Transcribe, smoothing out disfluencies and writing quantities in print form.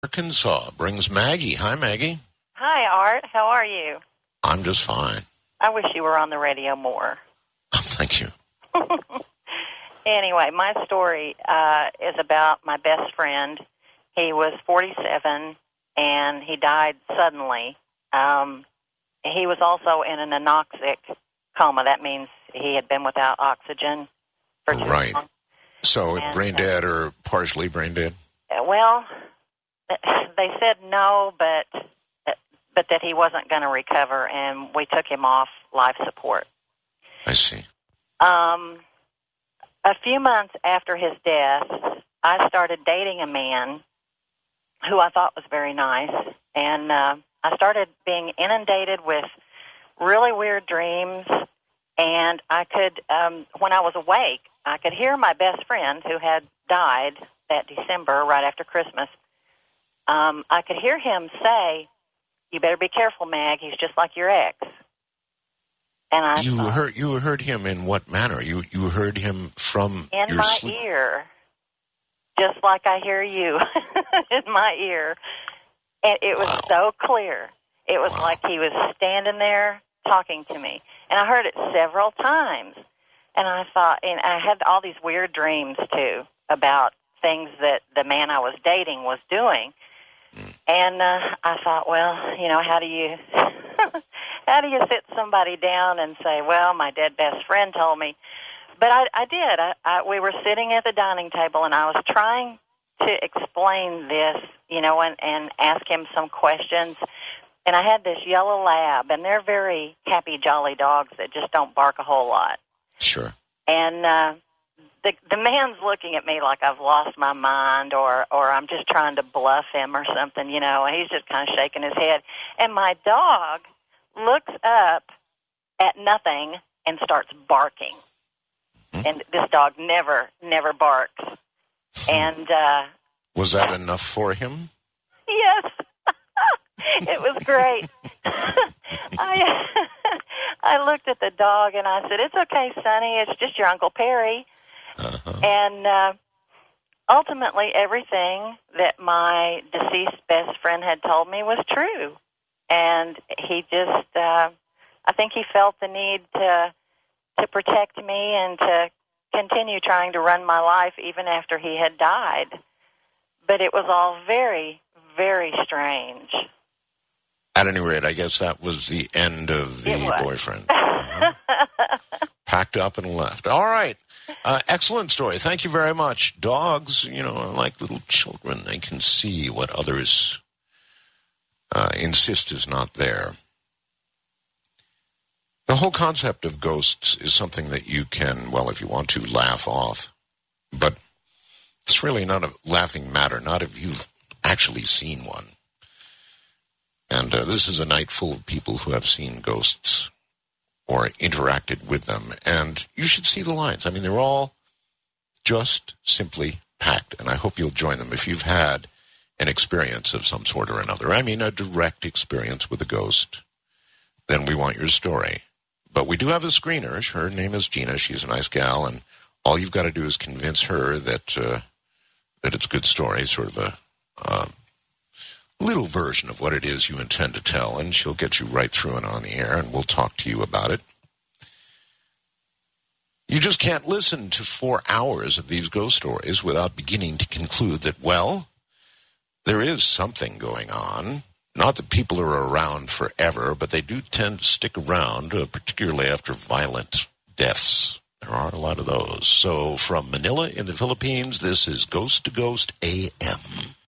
Arkansas brings Maggie. Hi, Maggie. Hi, Art. How are you? I'm just fine. I wish you were on the radio more. Thank you. Anyway, my story is about my best friend. He was 47, and he died suddenly. He was also in an anoxic coma. That means he had been without oxygen for too long. So brain dead or partially brain dead? Well, they said no, but that he wasn't going to recover, and we took him off life support. I see. A few months after his death, I started dating a man who I thought was very nice, and I started being inundated with really weird dreams, and I could, when I was awake, I could hear my best friend who had died that December right after Christmas. I could hear him say, "You better be careful, Mag. He's just like your ex." And you heard him in what manner? You heard him from in your my sleep? ear, just like I hear you in my ear, and it was so clear. It was like he was standing there talking to me, and I heard it several times. And I thought, and I had all these weird dreams too about things that the man I was dating was doing. And I thought, well, how do you sit somebody down and say, well, my dead best friend told me? But I did. We were sitting at the dining table, and I was trying to explain this, and ask him some questions. And I had this yellow lab, and they're very happy, jolly dogs that just don't bark a whole lot. Sure. And the man's looking at me like I've lost my mind, or I'm just trying to bluff him or something, and he's just kind of shaking his head. And my dog looks up at nothing and starts barking. Mm-hmm. And this dog never barks. And was that enough for him? Yes. It was great. I looked at the dog and I said, "It's okay, Sonny. It's just your Uncle Perry." Uh-huh. And ultimately, everything that my deceased best friend had told me was true. And he just, I think he felt the need to protect me and to continue trying to run my life even after he had died. But it was all very, very strange. At any rate, I guess that was the end of the boyfriend. Uh-huh. Packed up and left. All right. Excellent story. Thank you very much. Dogs, are like little children. They can see what others insist is not there. The whole concept of ghosts is something that you can, well, if you want to, laugh off. But it's really not a laughing matter, not if you've actually seen one. And this is a night full of people who have seen ghosts or interacted with them. And you should see the lines. I mean, they're all just simply packed. And I hope you'll join them if you've had an experience of some sort or another. I mean, a direct experience with a ghost. Then we want your story. But we do have a screener. Her name is Gina. She's a nice gal. And all you've got to do is convince her that it's a good story, sort of a little version of what it is you intend to tell, and she'll get you right through and on the air, and we'll talk to you about it. You just can't listen to 4 hours of these ghost stories without beginning to conclude that, well, there is something going on. Not that people are around forever, but they do tend to stick around, particularly after violent deaths. There are a lot of those. So from Manila in the Philippines, this is Ghost to Ghost AM.